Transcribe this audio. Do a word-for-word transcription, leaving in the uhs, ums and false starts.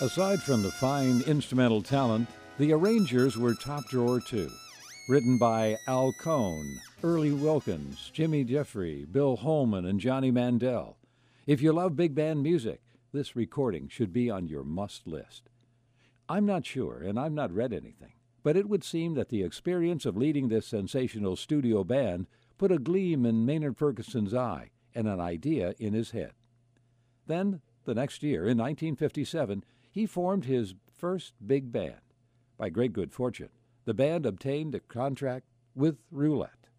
Aside from the fine instrumental talent, the arrangers were top drawer too. Written by Al Cohn, Early Wilkins, Jimmy Jeffrey, Bill Holman, and Johnny Mandel. If you love big band music, this recording should be on your must list. I'm not sure, and I've not read anything, but it would seem that the experience of leading this sensational studio band put a gleam in Maynard Ferguson's eye and an idea in his head. Then, the next year, in nineteen fifty-seven, he formed his first big band. By great good fortune, the band obtained a contract with Roulette.